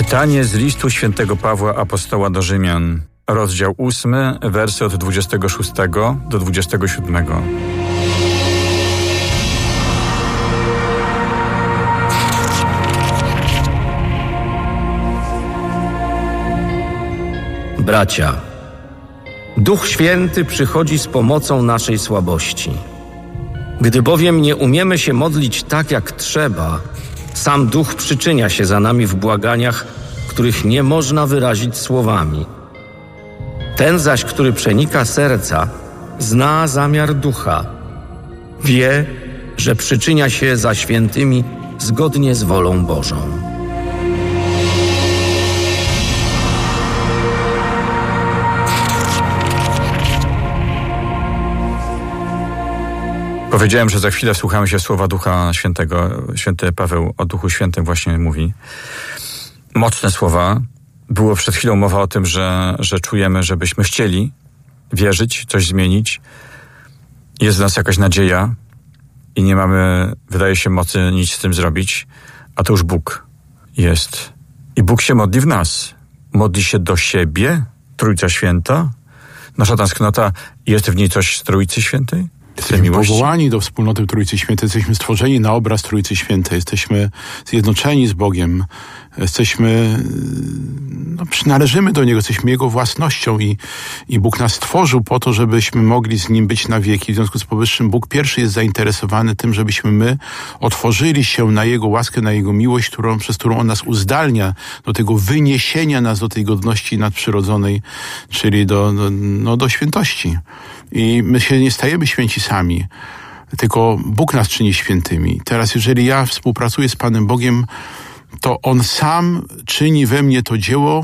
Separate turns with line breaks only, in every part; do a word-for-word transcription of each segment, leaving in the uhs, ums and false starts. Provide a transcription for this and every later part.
Czytanie z listu świętego Pawła Apostoła do Rzymian, rozdział ósmy, wersy od dwudziestego szóstego do dwudziestego siódmego.
Bracia, Duch Święty przychodzi z pomocą naszej słabości. Gdy bowiem nie umiemy się modlić tak, jak trzeba, sam Duch przyczynia się za nami w błaganiach, których nie można wyrazić słowami. Ten zaś, który przenika serca, zna zamiar Ducha. Wie, że przyczynia się za świętymi zgodnie z wolą Bożą.
Powiedziałem, że za chwilę wsłuchamy się w słowa Ducha Świętego. Święty Paweł o Duchu Świętym właśnie mówi. Mocne słowa. Było przed chwilą mowa o tym, że, że czujemy, żebyśmy chcieli wierzyć, coś zmienić. Jest w nas jakaś nadzieja i nie mamy, wydaje się, mocy nic z tym zrobić. A to już Bóg jest. I Bóg się modli w nas. Modli się do siebie, Trójca Święta. Nasza tęsknota, jest w niej coś z Trójcy Świętej?
Jesteśmy powołani do wspólnoty Trójcy Świętej, jesteśmy stworzeni na obraz Trójcy Świętej, jesteśmy zjednoczeni z Bogiem, jesteśmy, no, przynależymy do Niego, jesteśmy Jego własnością i, i Bóg nas stworzył po to, żebyśmy mogli z Nim być na wieki. W związku z powyższym Bóg pierwszy jest zainteresowany tym, żebyśmy my otworzyli się na Jego łaskę, na Jego miłość, którą, przez którą On nas uzdalnia do tego wyniesienia nas do tej godności nadprzyrodzonej, czyli do, do, no, do świętości. I my się nie stajemy święci sami, tylko Bóg nas czyni świętymi. Teraz jeżeli ja współpracuję z Panem Bogiem, to On sam czyni we mnie to dzieło,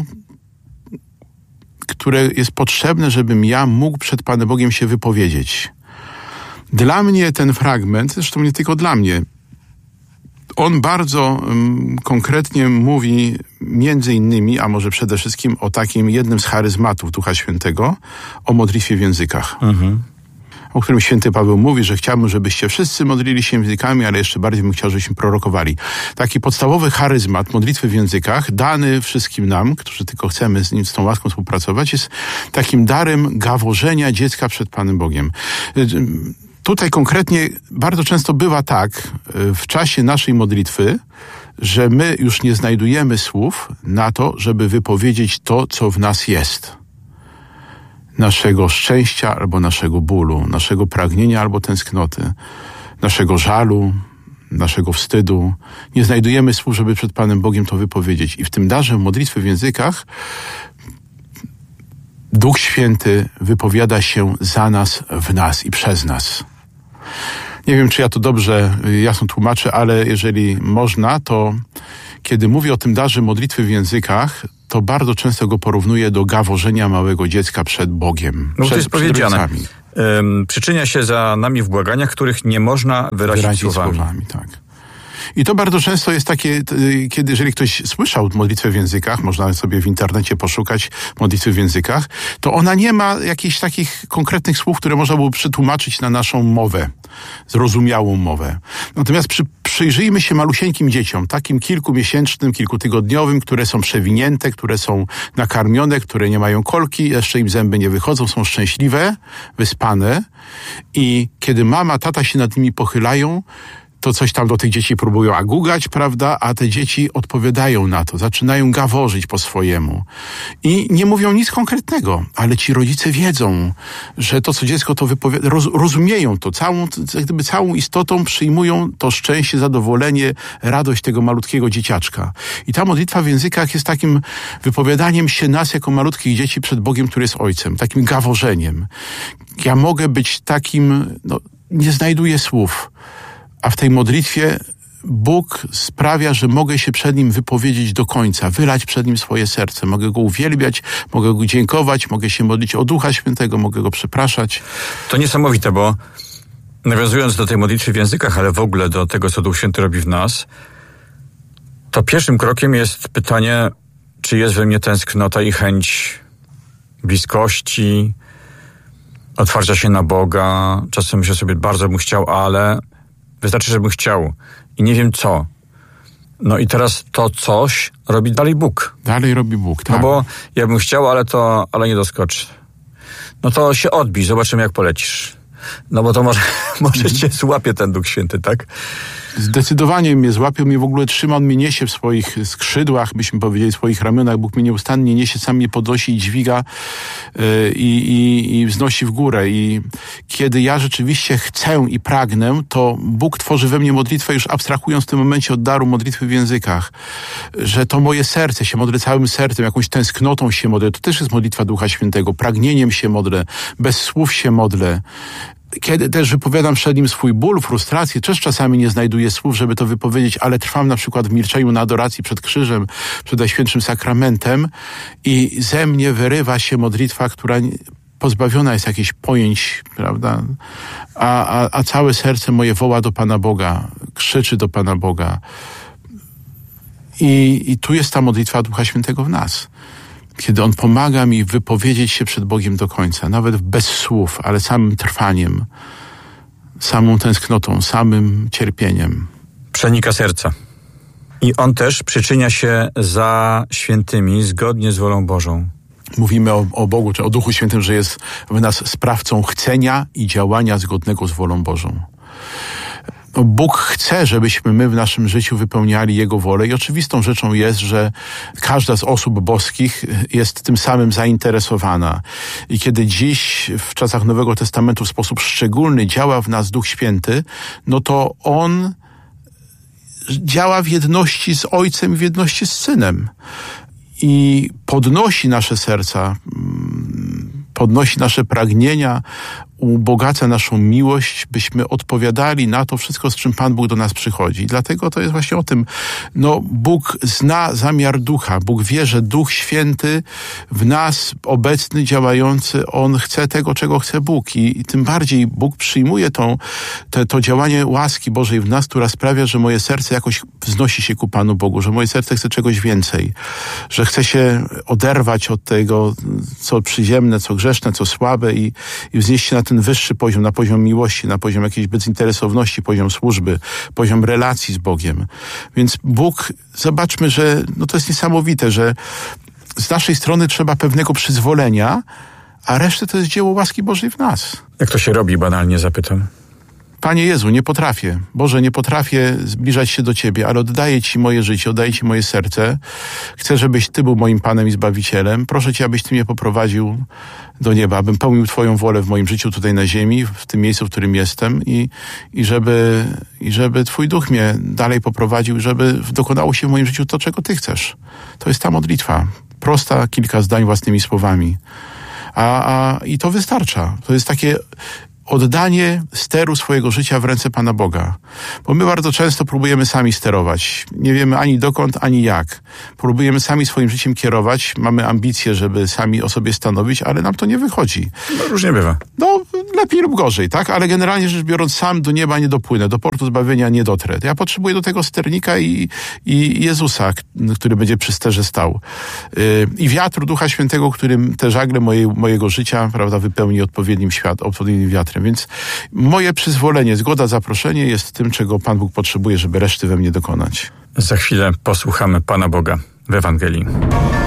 które jest potrzebne, żebym ja mógł przed Panem Bogiem się wypowiedzieć. Dla mnie ten fragment, zresztą nie tylko dla mnie, on bardzo um, konkretnie mówi między innymi, a może przede wszystkim o takim jednym z charyzmatów Ducha Świętego, o modlitwie w językach. Mhm. O którym święty Paweł mówi, że chciałbym, żebyście wszyscy modlili się językami, ale jeszcze bardziej bym chciał, żebyśmy prorokowali. Taki podstawowy charyzmat modlitwy w językach, dany wszystkim nam, którzy tylko chcemy z nim, z tą łaską współpracować, jest takim darem gaworzenia dziecka przed Panem Bogiem. Tutaj konkretnie bardzo często bywa tak w czasie naszej modlitwy, że my już nie znajdujemy słów na to, żeby wypowiedzieć to, co w nas jest. Naszego szczęścia albo naszego bólu, naszego pragnienia albo tęsknoty, naszego żalu, naszego wstydu. Nie znajdujemy słów, żeby przed Panem Bogiem to wypowiedzieć. I w tym darze modlitwy w językach Duch Święty wypowiada się za nas, w nas i przez nas. Nie wiem, czy ja to dobrze jasno tłumaczę, ale jeżeli można, to kiedy mówię o tym darze modlitwy w językach, to bardzo często go porównuję do gaworzenia małego dziecka przed Bogiem.
No
przed,
to jest powiedziane. Um, przyczynia się za nami w błaganiach, których nie można wyrazić, wyrazić słowami.
słowami. Tak. I to bardzo często jest takie, kiedy jeżeli ktoś słyszał modlitwę w językach, można sobie w internecie poszukać modlitwy w językach, to ona nie ma jakichś takich konkretnych słów, które można było przetłumaczyć na naszą mowę, zrozumiałą mowę. Natomiast przy, przyjrzyjmy się malusieńkim dzieciom, takim kilkumiesięcznym, kilkutygodniowym, które są przewinięte, które są nakarmione, które nie mają kolki, jeszcze im zęby nie wychodzą, są szczęśliwe, wyspane i kiedy mama, tata się nad nimi pochylają, to coś tam do tych dzieci próbują agugać, prawda? A te dzieci odpowiadają na to, zaczynają gaworzyć po swojemu. I nie mówią nic konkretnego, ale ci rodzice wiedzą, że to, co dziecko to wypowiada, roz, rozumieją to, całą, jak gdyby całą istotą przyjmują to szczęście, zadowolenie, radość tego malutkiego dzieciaczka. I ta modlitwa w językach jest takim wypowiadaniem się nas jako malutkich dzieci przed Bogiem, który jest Ojcem, takim gaworzeniem. Ja mogę być takim, no, nie znajduję słów, a w tej modlitwie Bóg sprawia, że mogę się przed Nim wypowiedzieć do końca, wylać przed Nim swoje serce. Mogę Go uwielbiać, mogę Go dziękować, mogę się modlić o Ducha Świętego, mogę Go przepraszać.
To niesamowite, bo nawiązując do tej modlitwy w językach, ale w ogóle do tego, co Duch Święty robi w nas, to pierwszym krokiem jest pytanie, czy jest we mnie tęsknota i chęć bliskości, otwarcia się na Boga. Czasem myślę sobie, bardzo bym chciał, ale wystarczy, żebym chciał i nie wiem co. No i teraz to coś robi dalej Bóg.
Dalej robi Bóg, tak.
No bo ja bym chciał, ale to, ale nie doskoczy. No to się odbij, zobaczymy jak polecisz. No bo to może, może cię złapie ten Duch Święty, tak?
Zdecydowanie mnie złapie, mnie w ogóle trzyma, on mnie niesie w swoich skrzydłach, byśmy powiedzieli, w swoich ramionach. Bóg mnie nieustannie niesie, sam mnie podnosi i dźwiga yy, i, i wznosi w górę. I kiedy ja rzeczywiście chcę i pragnę, to Bóg tworzy we mnie modlitwę, już abstrahując w tym momencie od daru modlitwy w językach. Że to moje serce, się modlę całym sercem, jakąś tęsknotą się modlę. To też jest modlitwa Ducha Świętego. Pragnieniem się modlę, bez słów się modlę. Kiedy też wypowiadam przed Nim swój ból, frustrację, też czasami nie znajduję słów, żeby to wypowiedzieć, ale trwam na przykład w milczeniu na adoracji przed krzyżem, przed Najświętszym Sakramentem i ze mnie wyrywa się modlitwa, która pozbawiona jest jakichś pojęć, prawda? A, a, a całe serce moje woła do Pana Boga, krzyczy do Pana Boga. I, i tu jest ta modlitwa Ducha Świętego w nas. Kiedy On pomaga mi wypowiedzieć się przed Bogiem do końca, nawet bez słów, ale samym trwaniem, samą tęsknotą, samym cierpieniem.
Przenika serca. I On też przyczynia się za świętymi zgodnie z wolą Bożą.
Mówimy o, o Bogu, czy o Duchu Świętym, że jest w nas sprawcą chcenia i działania zgodnego z wolą Bożą. Bóg chce, żebyśmy my w naszym życiu wypełniali Jego wolę i oczywistą rzeczą jest, że każda z osób boskich jest tym samym zainteresowana. I kiedy dziś w czasach Nowego Testamentu w sposób szczególny działa w nas Duch Święty, no to On działa w jedności z Ojcem i w jedności z Synem. I podnosi nasze serca, podnosi nasze pragnienia, ubogaca naszą miłość, byśmy odpowiadali na to wszystko, z czym Pan Bóg do nas przychodzi. I dlatego to jest właśnie o tym, no Bóg zna zamiar Ducha. Bóg wie, że Duch Święty w nas obecny, działający, On chce tego, czego chce Bóg. I, i tym bardziej Bóg przyjmuje tą, te, to działanie łaski Bożej w nas, która sprawia, że moje serce jakoś wznosi się ku Panu Bogu, że moje serce chce czegoś więcej, że chce się oderwać od tego, co przyziemne, co grzeszne, co słabe i, i wznieść się na ten wyższy poziom, na poziom miłości, na poziom jakiejś bezinteresowności, poziom służby, poziom relacji z Bogiem. Więc Bóg, zobaczmy, że no to jest niesamowite, że z naszej strony trzeba pewnego przyzwolenia, a resztę to jest dzieło łaski Bożej w nas.
Jak to się robi, banalnie zapytam?
Panie Jezu, nie potrafię. Boże, nie potrafię zbliżać się do Ciebie, ale oddaję Ci moje życie, oddaję Ci moje serce. Chcę, żebyś Ty był moim Panem i Zbawicielem. Proszę Cię, abyś Ty mnie poprowadził do nieba, abym pełnił Twoją wolę w moim życiu tutaj na ziemi, w tym miejscu, w którym jestem i, i, żeby, i żeby Twój Duch mnie dalej poprowadził, żeby dokonało się w moim życiu to, czego Ty chcesz. To jest ta modlitwa. Prosta, kilka zdań własnymi słowami. A, a, I to wystarcza. To jest takie oddanie steru swojego życia w ręce Pana Boga. Bo my bardzo często próbujemy sami sterować. Nie wiemy ani dokąd, ani jak. Próbujemy sami swoim życiem kierować. Mamy ambicje, żeby sami o sobie stanowić, ale nam to nie wychodzi.
No, różnie bywa.
No, lepiej lub gorzej, tak? Ale generalnie rzecz biorąc, sam do nieba nie dopłynę, do portu zbawienia nie dotrę. Ja potrzebuję do tego sternika i, i Jezusa, który będzie przy sterze stał. Yy, I wiatru Ducha Świętego, którym te żagle moje, mojego życia, prawda, wypełni odpowiednim świat, odpowiednim wiatrem. Więc moje przyzwolenie, zgoda, zaproszenie jest tym, czego Pan Bóg potrzebuje, żeby reszty we mnie dokonać.
Za chwilę posłuchamy Pana Boga w Ewangelii.